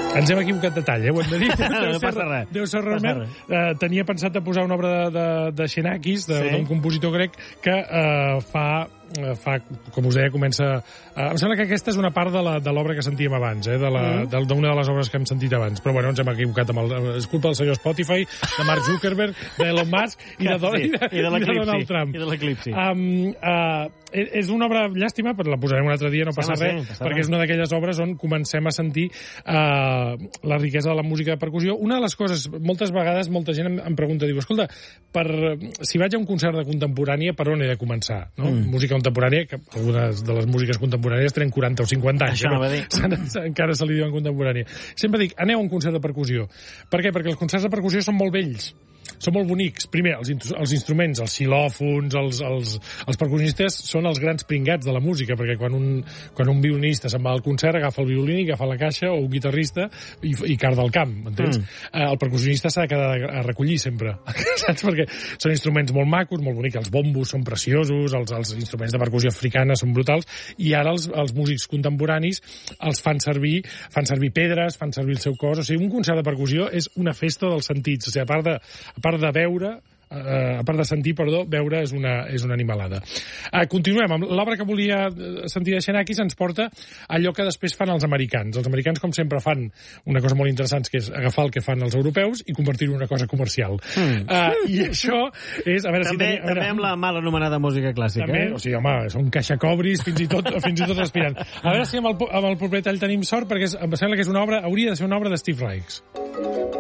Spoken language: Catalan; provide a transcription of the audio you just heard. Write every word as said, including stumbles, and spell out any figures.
Ens hem equivocat de tall, eh? Ho hem de dir. No, no passa res. Deu ser realment. Uh, tenia pensat a posar una obra de, de, de Xenakis, d'un sí? compositor grec, que uh, fa, uh, fa, com us deia, comença... Uh, em sembla que aquesta és una part de l'obra que sentíem abans, eh? d'una de, mm. de, de les obres que hem sentit abans. Però bueno, ens hem equivocat amb el... És culpa del senyor Spotify, de Mark Zuckerberg, d'Elon Musk i de, sí, i de, i de, i de Donald Trump. I de l'eclipsi. Um, uh, és una obra llàstima, però la posarem un altre dia, no passa sí, res, sí, perquè és una d'aquelles obres on comencem a sentir uh, la riquesa de la música de percussió. Una de les coses, moltes vegades, molta gent em, em pregunta, diu, escolta, per, si vaig a un concert de contemporània, per on he de començar? No? Mm. Música contemporània, que algunes de les músiques contemporànies tenen quaranta o cinquanta anys. Això no va dir. Encara se li diuen contemporània. Sempre dic, aneu a un concert de percussió. Per què? Perquè els concerts de percussió són molt vells. Són molt bonics. Primer, els, els instruments, els xilòfons, els, els, els percussionistes són els grans pringats de la música, perquè quan un, quan un violinista se'n va al concert, agafa el violí, agafa la caixa, o un guitarrista, i, i carda el camp, entens? Mm. Eh, el percussionista s'ha de quedar a recollir sempre, saps? Perquè són instruments molt macos, molt bonics, els bombos són preciosos, els, els instruments de percussió africana són brutals, i ara els, els músics contemporanis els fan servir, fan servir pedres, fan servir el seu cos, o sigui, un concert de percussió és una festa dels sentits, o sigui, a part de a part de veure, uh, a part de sentir, perdó, veure és una, és una animalada. Uh, continuem amb l'obra que volia sentir de Xenakis, ens porta allò que després fan els americans. Els americans, com sempre, fan una cosa molt interessant, que és agafar el que fan els europeus i convertir-ho en una cosa comercial. Mm. Uh, I això és... A veure, també, si tenia, a veure, també amb la mal anomenada música clàssica. També, eh? o sigui, home, són caixacobris, fins i tot, fins i tot respirant. A veure si amb el, amb el proper tall tenim sort, perquè és, em sembla que és una obra, hauria de ser una obra de Steve Reich.